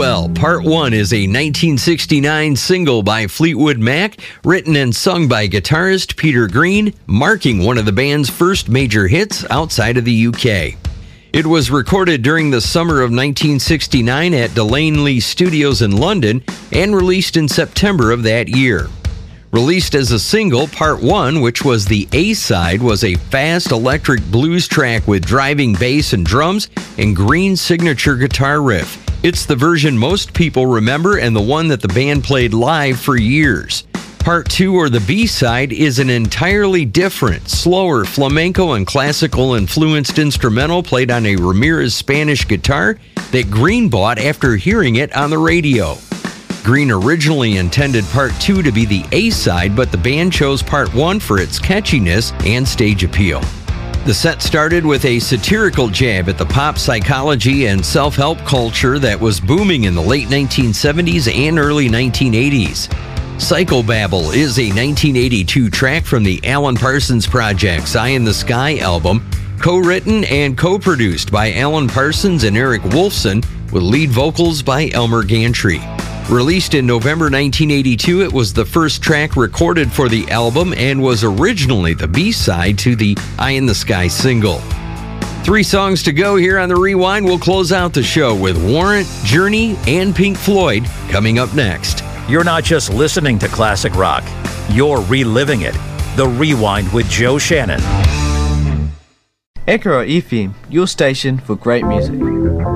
Well, Part 1 is a 1969 single by Fleetwood Mac, written and sung by guitarist Peter Green, marking one of the band's first major hits outside of the UK. It was recorded during the summer of 1969 at Delaney Studios in London and released in September of that year. Released as a single, Part 1, which was the A-side, was a fast electric blues track with driving bass and drums and Green's signature guitar riff. It's the version most people remember and the one that the band played live for years. Part 2, or the B-side, is an entirely different, slower flamenco and classical influenced instrumental played on a Ramirez Spanish guitar that Green bought after hearing it on the radio. Green originally intended Part 2 to be the A-side, but the band chose Part 1 for its catchiness and stage appeal. The set started with a satirical jab at the pop psychology and self-help culture that was booming in the late 1970s and early 1980s. Psychobabble is a 1982 track from the Alan Parsons Project's Eye in the Sky album, co-written and co-produced by Alan Parsons and Eric Wolfson, with lead vocals by Elmer Gantry. Released in November 1982, it was the first track recorded for the album and was originally the B-side to the Eye in the Sky single. 3 songs to go here on The Rewind. We'll close out the show with Warrant, Journey, and Pink Floyd coming up next. You're not just listening to classic rock, you're reliving it. The Rewind with Joe Shannon. Echo FM, your station for great music.